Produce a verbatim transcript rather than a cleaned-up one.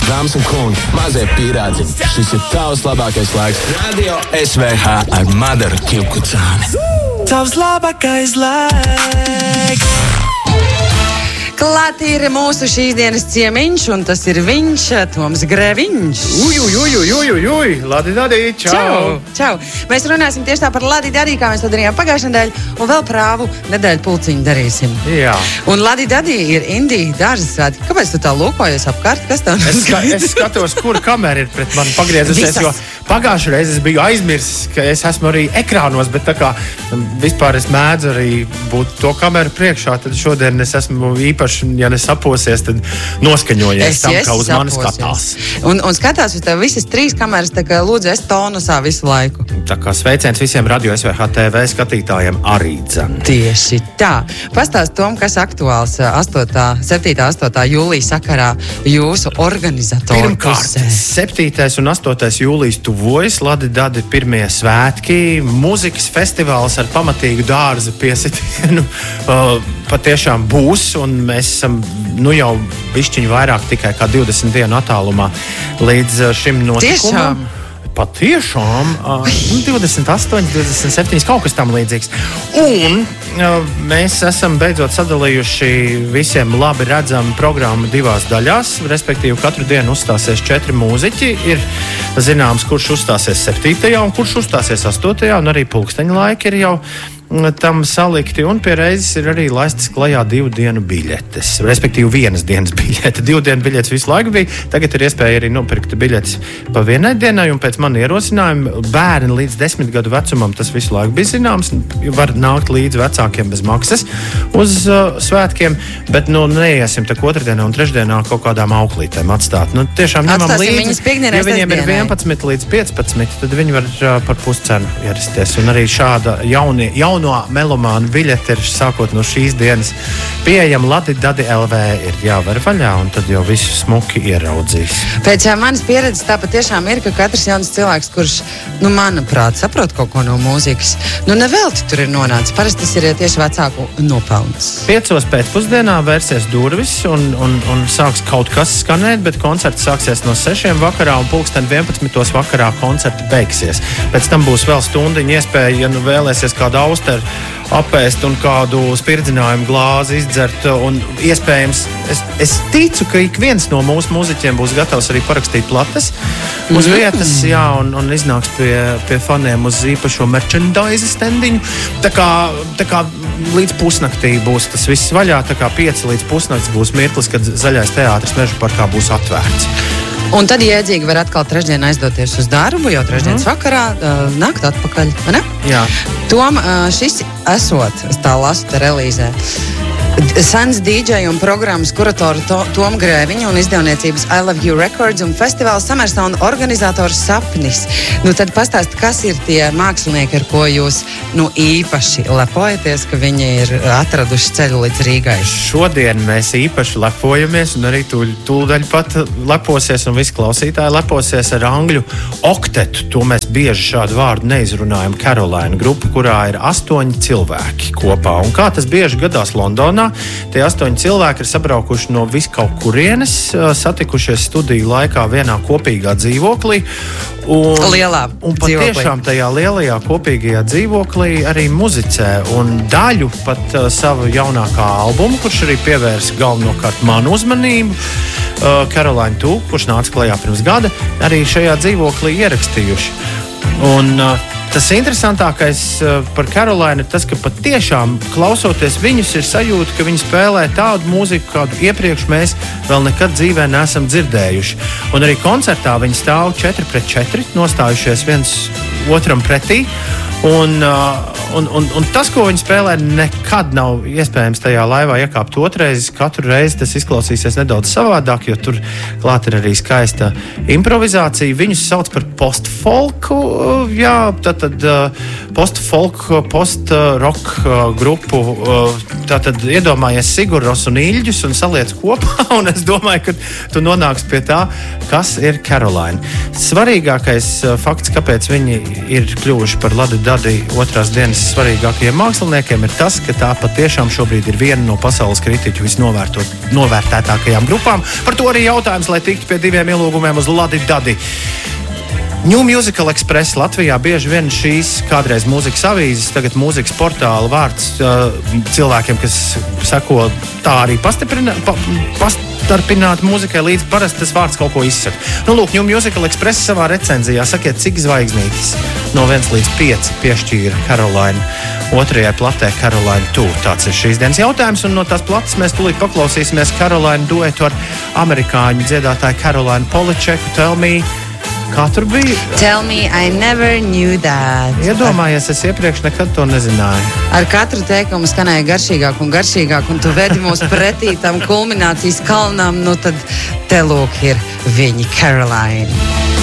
Dāmas un kungi, mazie pīrādziņi, šis ir tavs labākais laiks. Radio S V H ar Madaru Ķilkucāni. Tavs labākais laiks. Klāt ir mūsu šīs dienas ciemiņš, un tas ir viņš, Toms Grēviņš. Uj, uj, uj, uj, uj, uj, Ladi Dadi, čau. Čau, čau. Mēs runāsim tieši tā par Ladi Dadi, kā mēs to darījām pagājušajā nedēļu, un vēl prāvu nedēļu pulciņu darīsim. Jā. Un Ladi Dadi ir Indija dārza svētki. Kāpēc tu tā lūkojies apkārt? Kas tev es, ska, es skatos, kur kamera ir pret mani pagriezusies, jo pagājušajā reizē es biju aizmirsis, ka es esmu arī ekrānos, bet tā kā vispār es mēdzu arī būt to kameru priekšā, tad šodien es esmu īpaši, ja nesaposies, tad noskaņojies es tam, yes, kā uz mani saposies. skatās. Un, un skatās uz tev visas trīs kameras, tā kā lūdzu es tonusā visu laiku. Tā kā sveiciens visiem Radio S V H T V skatītājiem arī dzen. Tieši tā. Pastāst Tom, kas aktuāls astotā, septītā, astotā jūlija sakarā jūsu organizatoru Pirmkārt, pusē. septītais un astotais jūlijas tuvojas, Ladi Dadi pirmie svētki, mūzikas festivāls ar pamatīgu dārza piesitienu uh, patiešām būs, un mēs esam nu jau bišķiņu vairāk tikai kā divdesmit dienu attālumā līdz šim notikumam. Tiešām? Patiešām, uh, divdesmit astoņi, divdesmit septiņi, kaut kas tam līdzīgs. Un uh, mēs esam beidzot sadalījuši visiem labi redzamu programmu divās daļās, respektīvi katru dienu uzstāsies četri mūziķi. Ir zināms, kurš uzstāsies septītajā un kurš uzstāsies astotajā, un arī pulksteņa laiki ir jau tam salikti, un pie reizes ir arī laistas klajā divu dienu biļetes, respektīvi vienas dienas biļete. Divu dienu biļetes visu laiku bija, tagad ir iespēja arī nopirkt biļetes pa vienai dienai, un pēc man ierosinājuma bērni līdz desmit gadu vecumam tas visu laiku bija zināms, var nākt līdz vecākiem bez maksas uz uh, svētkiem, bet nu neiesim tak otrdienā un trešdienā kaut kādām auklītēm atstāt. Nu, tiešām ņemam līdzi, ja viņiem ir vienpadsmit līdz piecpadsmit, tad viņi var uh, par puscenu ierasties, un arī šāda jaunie, jaunie no melomānu biļete ir sākot no šīs dienas pieejama. Ladi Dadi L V ir jāver vaļā, un tad jau visu smuki ieraudzīs. Pēc jā, manas pieredzes tā patiešām ir, ka katrs jauns cilvēks, kurš, nu, manuprāt, saprot kaut ko no mūzikas, nu, nevelti tur ir nonācis. Parasti tas ir tieši vecāku nopelns. Piecos pēcpusdienā vērsies durvis un, un, un sāks kaut kas skanēt, bet koncerts sāksies no sešiem vakarā un pulksten vienpadsmitos vakarā koncerti beigsies. Pēc tam būs vēl stundiņa iespēja, ja nu vēlēsies kādu austeru apēst un kādu spirdzinājumu glāzi izdzert, un iespējams, es, es ticu, ka ik viens no mūsu mūziķiem būs gatavs arī parakstīt plates uz vietas, jā, un, un iznāks pie, pie faniem uz īpašo merchandise standiņu. Tā kā, tā kā līdz pusnaktī būs tas viss vaļā, tā kā pieci līdz pusnakts būs mirklis, kad Zaļais teātris Meža parkā būs atvērts. Un tad jēdzīgi var atkal trešdien aizdoties uz darbu, jo trešdienas mm. vakarā uh, nākt atpakaļ, vai ne? Jā. Tom, uh, šis esot, es tā lasu te relīzē, Sens D J un programmas kuratoru to, Tomu Grēviņu un izdevniecības I Love You Records un festivāla Summersound organizators Sapnis. Nu tad pastāst, kas ir tie mākslinieki, ar ko jūs nu, īpaši lepojaties, ka viņi ir atraduši ceļu līdz Rīgai? Šodien mēs īpaši lepojamies, un arī tūdaļ pat leposies, un visi klausītāji leposies ar angļu oktetu. To mēs bieži šādu vārdu neizrunājam. Caroline grupa, kurā ir astoņi cilvēki kopā. Un kā tas bieži gadās Londonā, tie astoņi cilvēki ir sabraukuši no viskaut kurienes, satikušies studiju laikā vienā kopīgā dzīvoklī. Un, lielā un patiešām tajā lielajā kopīgajā dzīvoklī arī muzicē. Un daļu pat uh, savu jaunākā albumu, kurš arī pievērsa galvenokārt manu uzmanību, uh, Caroline two, kurš nāca klajā pirms gada, arī šajā dzīvoklī ierakstījuši. Un uh, tas interesantākais par Caroline ir tas, ka patiešām klausoties viņus ir sajūta, ka viņi spēlē tādu mūziku, kādu iepriekš mēs vēl nekad dzīvē neesam dzirdējuši. Un arī koncertā viņi stāv četri pret četri, nostājušies viens otram pretī. Un, un, un, un tas, ko viņi spēlē, nekad nav iespējams tajā laivā iekāpt otrais. Katru reizi tas izklausīsies nedaudz savādāk, jo tur klāt ir arī skaista improvizācija. Viņus sauc par post-folku, jā, tātad post-folk, post-rock grupu. Tātad iedomājies Sigurros un Ilģus un saliec kopā, un es domāju, ka tu nonāks pie tā, kas ir Caroline. Svarīgākais fakts, kāpēc viņi ir kļuvuši par Ladi Dadi otrās dienas vissvarīgākajiem māksliniekiem ir tas, ka tā patiešām šobrīd ir viena no pasaules kritiķu visnovērtētākajām grupām. Par to arī jautājums, lai tiktu pie diviem ielūgumiem uz Ladi Dadi. New Musical Express Latvijā bieži vien šīs kādreiz mūzikas avīzes, tagad mūzikas portāla vārds uh, cilvēkiem, kas seko tā arī pastiprina, pa, pastarpināt mūzikai līdz parasti tas vārds kaut ko izsaka. Nu, lūk, New Musical Express savā recenzijā sakiet, cik zvaigznītes no viens līdz pieci piešķīra Caroline otrajai platē Caroline two. Tāds ir šīs dienas jautājums, un no tās plates mēs tūlīt paklausīsimies Caroline duetu ar amerikāņu dziedātāju Caroline Poličeku. Tell me, kā tur bija? Tell me, I never knew that. Iedomājies, es iepriekš nekad to nezināju. Ar katru teikumu skanēja garšīgāk un garšīgāk, un tu vedi mūs pretī tam kulminācijas kalnam, nu tad te lūk ir viņi, Caroline.